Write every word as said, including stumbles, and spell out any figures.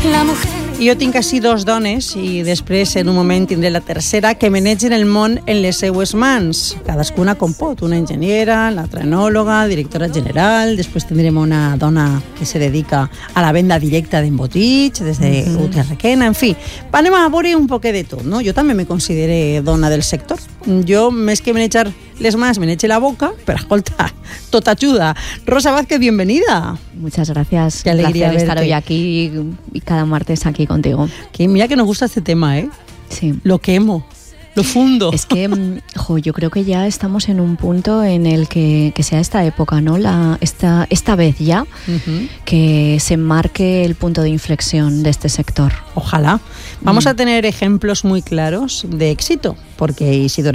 La mujer. Jo tinc així dos dones i després en un moment tindré la tercera que manegen el món en les seues mans, cadascuna com pot, una enginyera, l'altra enòloga, directora general, després tindrem una dona que se dedica a la venda directa d'embotits, des de mm-hmm. U T R Requena, en fi, anem a veure un poquet de tot, no? Jo també me considere dona del sector. Jo, més que manejar les mans, manejo la boca, pero escolta, tot ajuda. Rosa Vázquez, bienvenida. Muchas gracias. Qué alegría verte. estar hoy aquí y cada martes aquí contigo. Que mira que nos gusta este tema, ¿eh? Sí. Lo quemo, lo fundo. Es que, jo, yo creo que ya estamos en un punto en el que, que sea esta época, ¿no? La, esta, esta vez ya, uh-huh. que se marque el punto de inflexión de este sector. Ojalá. Vamos mm. a tener ejemplos muy claros de éxito, porque Isidora